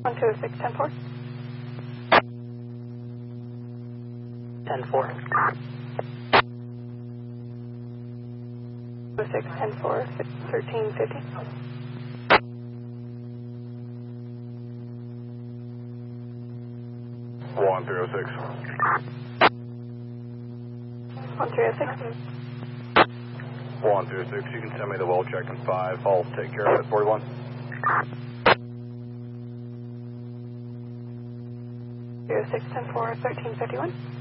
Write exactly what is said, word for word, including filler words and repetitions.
one two six, ten four. ten four. two six, ten four, thirteen fifty. one three oh six. one three oh six. one three oh six, you can send me the well check in five. I'll take care of it. forty-one. zero six, ten four, thirteen fifty-one.